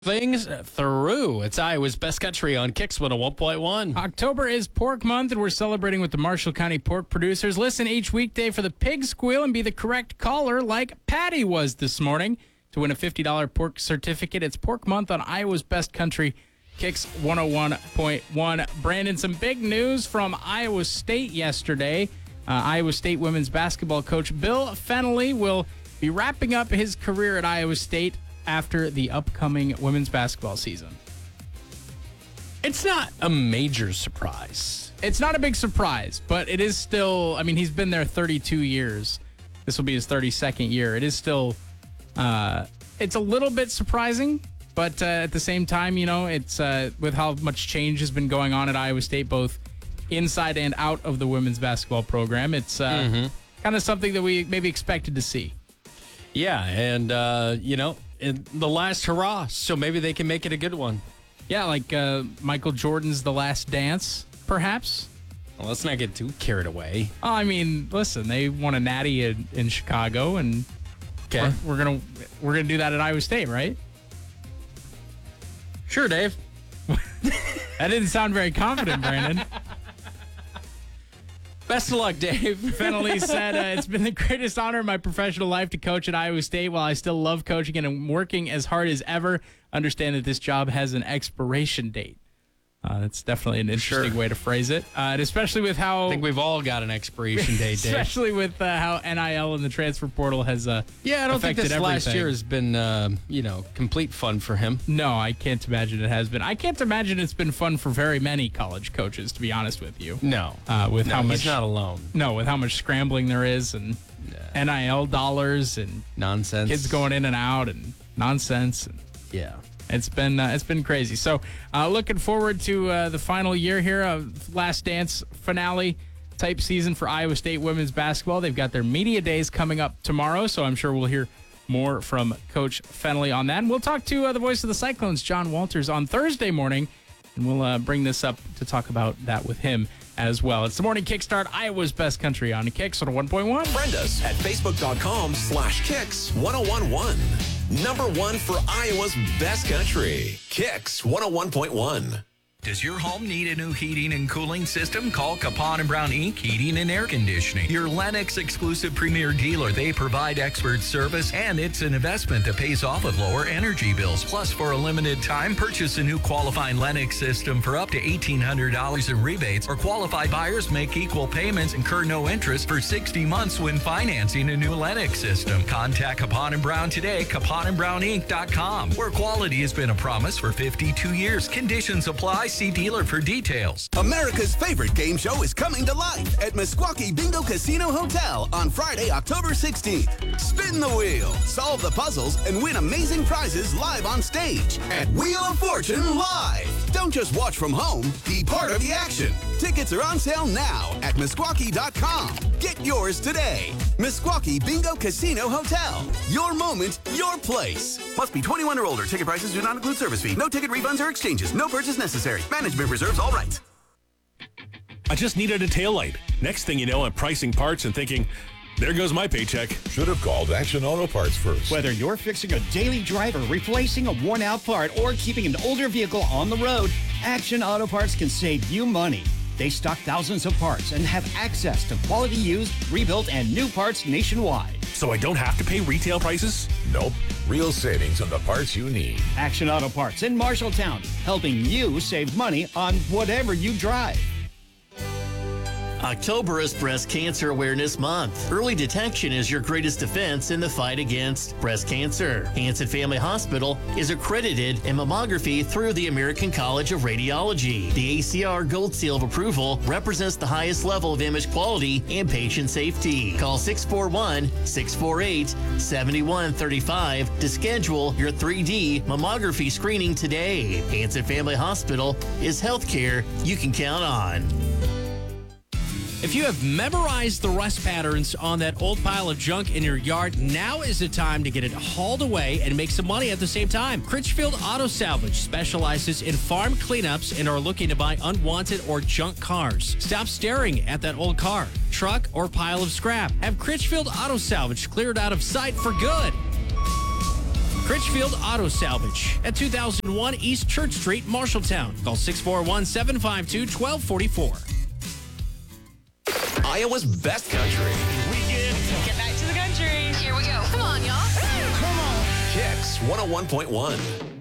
things through. It's Iowa's Best Country on Kicks 101.1. October is Pork Month, and we're celebrating with the Marshall County pork producers. Listen each weekday for the pig squeal and be the correct caller like Patty was this morning to win a $50 pork certificate. It's Pork Month on Iowa's Best Country, Kicks 101.1. Brandon, some big news from Iowa State yesterday. Iowa State women's basketball coach Bill Fennelly will be wrapping up his career at Iowa State after the upcoming women's basketball season. It's not a major surprise. It's not a big surprise, but it is still, I mean, he's been there 32 years. This will be his 32nd year. It is still, it's a little bit surprising, but at the same time, you know, it's with how much change has been going on at Iowa State, both inside and out of the women's basketball program. It's kind of something that we maybe expected to see. Yeah, and, you know, the last hurrah, so maybe they can make it a good one. Yeah, like Michael Jordan's The Last Dance, perhaps. Well, let's not get too carried away. Oh, I mean, listen, they won a natty in Chicago, and we're gonna do that at Iowa State, right? Sure, Dave. That didn't sound very confident, Brandon. Best of luck, Dave. Fennelly said, it's been the greatest honor of my professional life to coach at Iowa State. While I still love coaching and am working as hard as ever, understand that this job has an expiration date. That's definitely an interesting way to phrase it, and especially with how... I think we've all got an expiration date, Dave. Especially with how NIL and the transfer portal has I don't think this last year has been, complete fun for him. No, I can't imagine it has been. I can't imagine it's been fun for very many college coaches, to be honest with you. No. How much, he's not alone. No, with how much scrambling there is, and NIL dollars, and nonsense. Kids going in and out, and nonsense. And yeah. It's been crazy. So looking forward to the final year here of Last Dance finale type season for Iowa State women's basketball. They've got their media days coming up tomorrow, so I'm sure we'll hear more from Coach Fennelly on that. And we'll talk to the voice of the Cyclones, John Walters, on Thursday morning, and we'll bring this up to talk about that with him as well. It's the Morning Kickstart, Iowa's Best Country on Kicks 101.1. Friend us at facebook.com/Kicks1011. Number one for Iowa's Best Country. Kicks 101.1. Does your home need a new heating and cooling system? Call Capon & Brown Inc. Heating and Air Conditioning, your Lennox exclusive premier dealer. They provide expert service, and it's an investment that pays off with lower energy bills. Plus, for a limited time, purchase a new qualifying Lennox system for up to $1,800 in rebates, or qualified buyers make equal payments, incur no interest for 60 months when financing a new Lennox system. Contact Capon & Brown today, CaponandBrownInc.com, where quality has been a promise for 52 years. Conditions apply. See dealer for details. America's favorite game show is coming to life at Meskwaki Bingo Casino Hotel on Friday, October 16th. Spin the wheel, solve the puzzles, and win amazing prizes live on stage at Wheel of Fortune Live. Don't just watch from home, be part of the action. Tickets are on sale now at Meskwaki.com. Get yours today. Meskwaki Bingo Casino Hotel. Your moment, your place. Must be 21 or older. Ticket prices do not include service fee. No ticket refunds or exchanges. No purchase necessary. Management reserves all rights. I just needed a taillight. Next thing you know, I'm pricing parts and thinking, there goes my paycheck. Should have called Action Auto Parts first. Whether you're fixing a daily driver, replacing a worn-out part, or keeping an older vehicle on the road, Action Auto Parts can save you money. They stock thousands of parts and have access to quality used, rebuilt, and new parts nationwide. So I don't have to pay retail prices? Nope. Real savings on the parts you need. Action Auto Parts in Marshalltown, helping you save money on whatever you drive. October is Breast Cancer Awareness Month. Early detection is your greatest defense in the fight against breast cancer. Hanson Family Hospital is accredited in mammography through the American College of Radiology. The ACR Gold Seal of Approval represents the highest level of image quality and patient safety. Call 641-648-7135 to schedule your 3D mammography screening today. Hanson Family Hospital is healthcare you can count on. If you have memorized the rust patterns on that old pile of junk in your yard, now is the time to get it hauled away and make some money at the same time. Critchfield Auto Salvage specializes in farm cleanups and are looking to buy unwanted or junk cars. Stop staring at that old car, truck, or pile of scrap. Have Critchfield Auto Salvage cleared out of sight for good. Critchfield Auto Salvage at 2001 East Church Street, Marshalltown. Call 641-752-1244. Iowa's best country. Get back to the country. Here we go. Come on, y'all. Kicks 101.1.